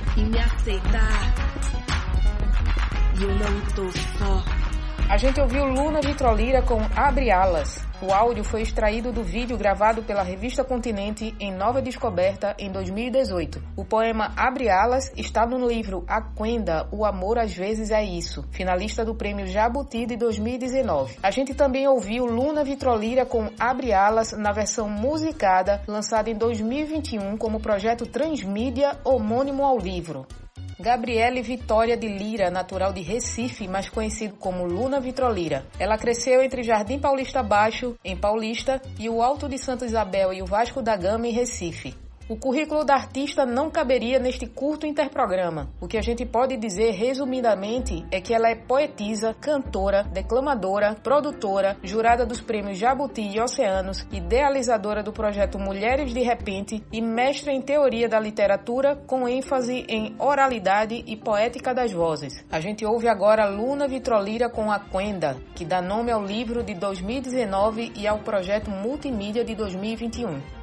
e me aceitar. E eu não tô só. A gente ouviu Luna Vitrolira com Abre Alas. O áudio foi extraído do vídeo gravado pela revista Continente em Nova Descoberta em 2018. O poema Abre Alas está no livro Aquenda, O Amor às Vezes é Isso, finalista do Prêmio Jabuti de 2019. A gente também ouviu Luna Vitrolira com Abre Alas na versão musicada, lançada em 2021 como projeto transmídia homônimo ao livro. Gabriele Vitória de Lira, natural de Recife, mais conhecido como Luna Vitrolira. Ela cresceu entre Jardim Paulista Baixo, em Paulista, e o Alto de Santa Isabel e o Vasco da Gama, em Recife. O currículo da artista não caberia neste curto interprograma. O que a gente pode dizer, resumidamente, é que ela é poetisa, cantora, declamadora, produtora, jurada dos prêmios Jabuti e Oceanos, idealizadora do projeto Mulheres de Repente e mestra em teoria da literatura, com ênfase em oralidade e poética das vozes. A gente ouve agora Luna Vitrolira com Aquenda, que dá nome ao livro de 2019 e ao projeto multimídia de 2021.